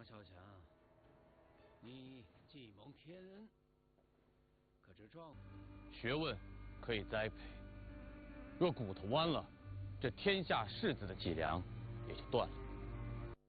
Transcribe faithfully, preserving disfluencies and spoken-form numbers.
杨少强，你既蒙天恩，可知状？ 学问可以栽培，若骨头弯了，这天下士子的脊梁也就断了。